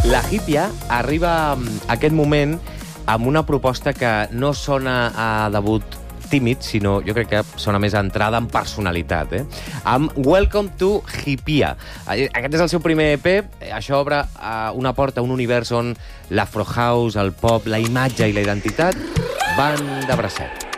La Hípia arriba a aquest moment amb una proposta que no sona a debut tímid, sinó jo crec que sona més entrada en personalitat, amb Welcome to Hípia. Aquest és el seu primer EP, això obre una porta a un univers on l'afro house, el pop, la imatge i la identitat van de bracet.